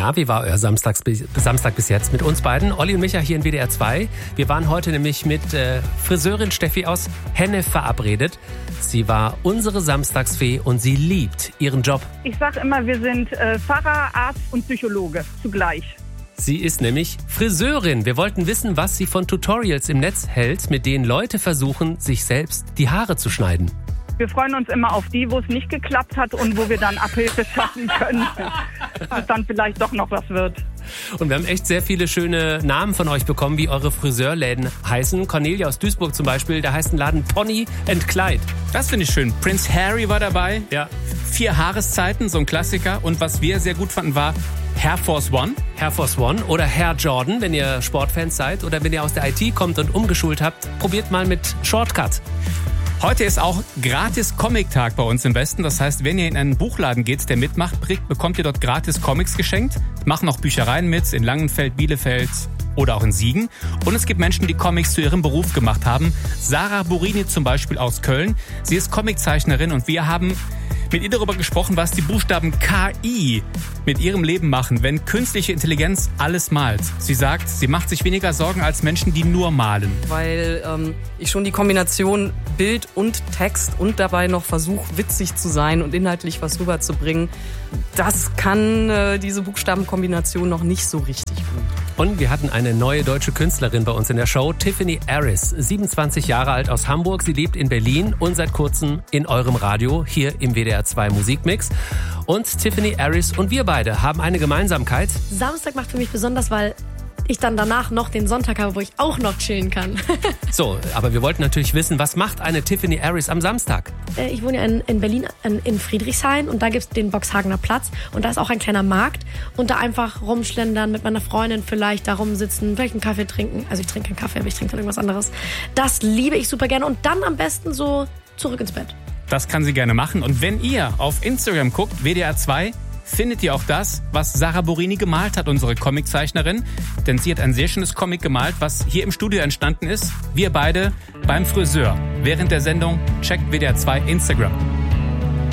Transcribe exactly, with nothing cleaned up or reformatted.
Na, wie war euer Samstags, Samstag bis jetzt mit uns beiden? Olli und Micha hier in W D R zwei. Wir waren heute nämlich mit äh, Friseurin Steffi aus Hennef verabredet. Sie war unsere Samstagsfee und sie liebt ihren Job. Ich sage immer, wir sind äh, Pfarrer, Arzt und Psychologe zugleich. Sie ist nämlich Friseurin. Wir wollten wissen, was sie von Tutorials im Netz hält, mit denen Leute versuchen, sich selbst die Haare zu schneiden. Wir freuen uns immer auf die, wo es nicht geklappt hat und wo wir dann Abhilfe schaffen können, dass dann vielleicht doch noch was wird. Und wir haben echt sehr viele schöne Namen von euch bekommen, wie eure Friseurläden heißen. Cornelia aus Duisburg zum Beispiel, da heißt ein Laden Pony and Clyde. Das finde ich schön. Prince Harry war dabei. Ja. Vier Haareszeiten, so ein Klassiker. Und was wir sehr gut fanden, war Hair Force One. Hair Force One oder Hair Jordan, wenn ihr Sportfans seid. Oder wenn ihr aus der I T kommt und umgeschult habt, probiert mal mit Shortcut. Heute ist auch gratis Comic-Tag bei uns im Westen. Das heißt, wenn ihr in einen Buchladen geht, der mitmacht, bekommt ihr dort gratis Comics geschenkt. Machen auch Büchereien mit in Langenfeld, Bielefeld oder auch in Siegen. Und es gibt Menschen, die Comics zu ihrem Beruf gemacht haben. Sarah Burini zum Beispiel aus Köln. Sie ist Comiczeichnerin und wir haben mit ihr darüber gesprochen, was die Buchstaben K I mit ihrem Leben machen, wenn künstliche Intelligenz alles malt. Sie sagt, sie macht sich weniger Sorgen als Menschen, die nur malen. Weil ähm, ich schon die Kombination Bild und Text und dabei noch versuche, witzig zu sein und inhaltlich was rüberzubringen, das kann äh, diese Buchstabenkombination noch nicht so richtig gut. Und wir hatten eine neue deutsche Künstlerin bei uns in der Show, Tiffany Aris, siebenundzwanzig Jahre alt aus Hamburg. Sie lebt in Berlin und seit kurzem in eurem Radio, hier im W D R zwei Musikmix. Und Tiffany Aris und wir beide haben eine Gemeinsamkeit. Samstag macht für mich besonders, weil ich dann danach noch den Sonntag habe, wo ich auch noch chillen kann. So, aber wir wollten natürlich wissen, was macht eine Tiffany Aris am Samstag? Ich wohne ja in, in Berlin, in Friedrichshain, und da gibt es den Boxhagener Platz und da ist auch ein kleiner Markt und da einfach rumschlendern, mit meiner Freundin vielleicht da rumsitzen, vielleicht einen Kaffee trinken. Also ich trinke keinen Kaffee, aber ich trinke dann irgendwas anderes. Das liebe ich super gerne und dann am besten so zurück ins Bett. Das kann sie gerne machen. Und wenn ihr auf Instagram guckt, W D R zwei, findet ihr auch das, was Sarah Burini gemalt hat, unsere Comiczeichnerin. Denn sie hat ein sehr schönes Comic gemalt, was hier im Studio entstanden ist. Wir beide beim Friseur. Während der Sendung checkt W D R zwei Instagram.